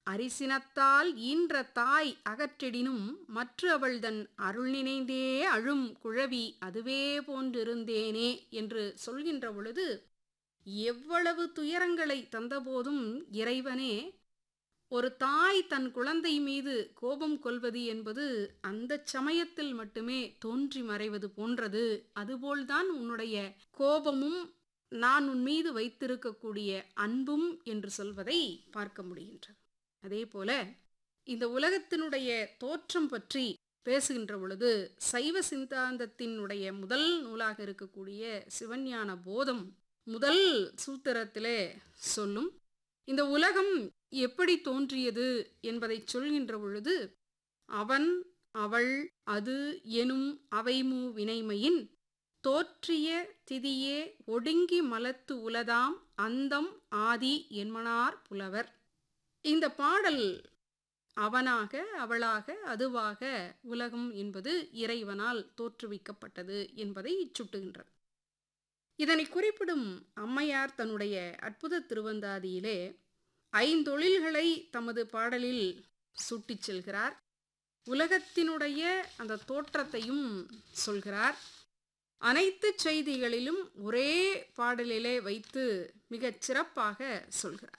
அரிசினத்தால் ஈன்ற தாய் அகற்றிடினும் மற்ற அவள்தன் அருள் நினைந்தே அழும் குழவி அதுவே போன்றிருந்தேனே என்று சொல்கின்ற பொழுது, எவ்வளவு துயரங்களை தந்தபோதும் இறைவனே, ஒரு தாய் தன் குழந்தை மீது கோபம் கொள்வது என்பது அந்த சமயத்தில் மட்டுமே தோன்றி மறைவது போன்றது. அதுபோல்தான் உன்னுடைய கோபமும் நான் உன் மீது வைத்திருக்கக்கூடிய அன்பும் என்று சொல்வதை பார்க்க முடிகின்றது. அதே போல இந்த உலகத்தினுடைய தோற்றம் பற்றி பேசுகின்ற பொழுது, சைவ சித்தாந்தத்தினுடைய முதல் நூலாக இருக்கக்கூடிய சிவஞான போதம் முதல் சூத்திரத்திலே சொல்லும், இந்த உலகம் எப்படி தோன்றியது என்பதை சொல்கின்ற பொழுது, அவன் அவள் அது எனும் அவைமூ வினைமையின் தோற்றிய திதியே ஒடுங்கி மலத்து உலதாம் அந்தம் ஆதி என்மனார் புலவர். இந்த பாடல் அவனாக அவளாக அதுவாக உலகம் என்பது இறைவனால் தோற்றுவிக்கப்பட்டது என்பதை சுட்டுகின்றது. இதனை குறிப்பிடும் அம்மையார் தன்னுடைய அற்புத திருவந்தாதியிலே ஐந்தொழில்களை தமது பாடலில் சுட்டிச் செல்கிறார். உலகத்தினுடைய அந்த தோற்றத்தையும் சொல்கிறார். அனைத்து செய்திகளிலும் ஒரே பாடலிலே வைத்து மிகச் சிறப்பாக சொல்கிறார்.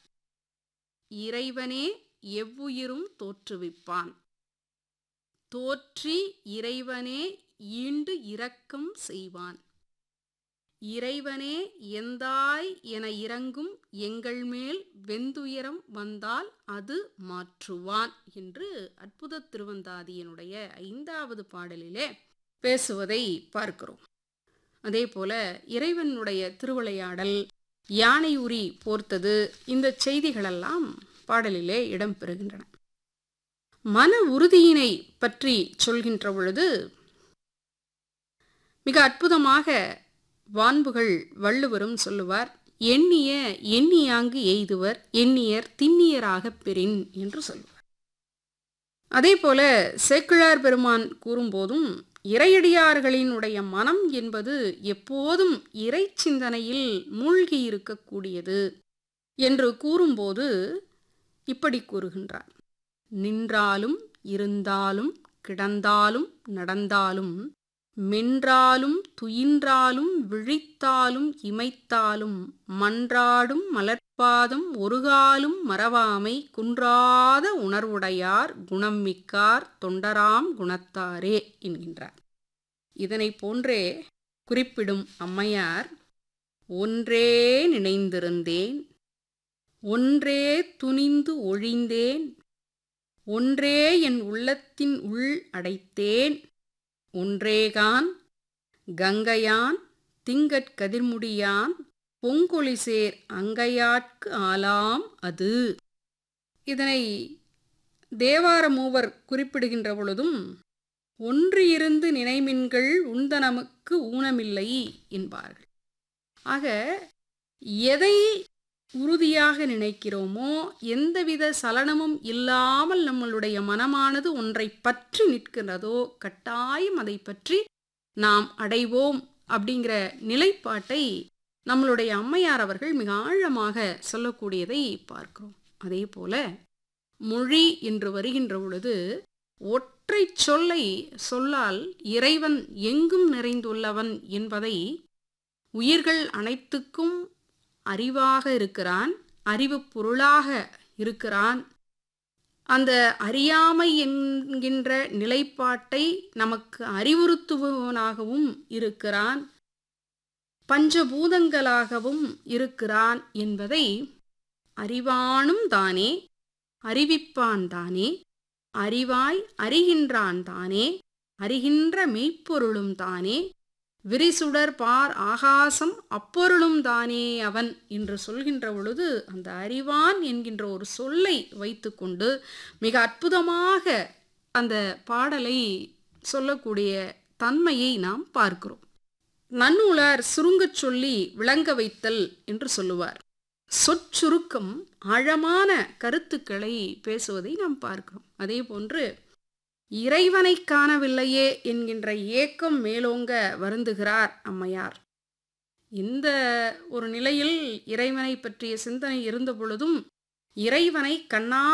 இறைவனே எவ்வுயிரும் தோற்றுவிப்பான், தோற்றி இறைவனே ஈண்டு இரக்கம் செய்வான், இறைவனே எந்தாய் என இறங்கும் எங்கள் மேல் வெந்துயரம் வந்தால் அது மாற்றுவான் என்று அற்புத திருவந்தாதியினுடைய 5வது பாடலிலே பேசுவதை பார்க்கிறோம். அதே போல இறைவனுடைய திருவிளையாடல், யானை உரி போர்த்தது, இந்த செய்திகளெல்லாம் பாடலிலே இடம்பெறுகின்றன. மன உறுதியினை பற்றி சொல்கின்ற பொழுது மிக அற்புதமாக வான்புகள் வள்ளுவரும் சொல்லுவார், எண்ணிய எண்ணியாங்கு எய்துவர் எண்ணியர் திண்ணியராகப் பெறின் என்று சொல்லுவார். அதே போல சேக்கிழார் பெருமான் கூறும்போதும், இறையடியார்களினுடைய மனம் என்பது எப்போதும் இறை சிந்தனையில் மூழ்கி இருக்கக்கூடியது என்று கூறும்போது இப்படி கூறுகின்றார், நின்றாலும் இருந்தாலும் கிடந்தாலும் நடந்தாலும் மென்றாலும் துயின்றாலும் விழித்தாலும் இமைத்தாலும் மன்றாடும் மலர்பாதம் ஒருகாலும் மறவாமை குன்றாத உணர்வுடையார் குணம் மிக்கார் தொண்டராம் குணத்தாரே என்கின்றார். இதனை போன்றே குறிப்பிடும் அம்மையார், ஒன்றே நினைந்திருந்தேன், ஒன்றே துணிந்து ஒழிந்தேன், ஒன்றே என் உள்ளத்தின் உள் அடைத்தேன், ஒன்றேகான் கங்கையான் திங்கட் கதிர்முடியான் பொங்கொழிசேர் அங்கையாட்கு ஆலாம் அது. இதனை தேவார மூவர் குறிப்பிடுகின்ற பொழுதும், ஒன்று இருந்து நினைமின்கள் உண்தனமுக்கு ஊனமில்லை என்பார்கள். ஆக எதை உறுதியாக நினைக்கிறோமோ, எந்தவித சலனமும் இல்லாமல் நம்மளுடைய மனமானது ஒன்றை பற்றி நிற்கிறதோ, கட்டாயம் அதை பற்றி நாம் அடைவோம் அப்படிங்கிற நிலைப்பாட்டை நம்மளுடைய அம்மையார் அவர்கள் மிக ஆழமாக சொல்லக்கூடியதை பார்க்கிறோம். அதே போல மொழி என்று வருகின்ற பொழுது, ஒற்றை சொல்லால் இறைவன் எங்கும் நிறைந்துள்ளவன் என்பதை, உயிர்கள் அனைத்துக்கும் அறிவாக இருக்கிறான், அறிவு பொருளாக இருக்கிறான், அந்த அறியாமை என்கின்ற நிலைப்பாட்டை நமக்கு அறிவுறுத்துபவனாகவும் இருக்கிறான், பஞ்சபூதங்களாகவும் இருக்கிறான் என்பதை அறிவானும் தானே, அறிவிப்பான் தானே, அறிவாய் அறிகின்றான் தானே, அறிகின்ற மெய்ப்பொருளும் தானே, விரிசுடர் பார் ஆகாசம் அப்பொருளும் தானே அவன் என்று சொல்கின்ற பொழுது, அந்த அறிவான் என்கின்ற ஒரு சொல்லை வைத்துக்கொண்டு மிக அற்புதமாக அந்த பாடலை சொல்லக்கூடிய தன்மையை நாம் பார்க்கிறோம். நன்னூலார் சுருங்கச் சொல்லி விளங்க வைத்தல் என்று சொல்லுவார். சொற்சுருக்கம் ஆழமான கருத்துக்களை பேசுவதை நாம் பார்க்கிறோம். அதே போன்று இறைவனை காணவில்லையே என்கின்ற ஏக்கம் மேலோங்க வருந்துகிறார் அம்மையார். இந்த ஒரு நிலையில் இறைவனை பற்றிய சிந்தனை இருந்த பொழுதும் இறைவனை கண்ணா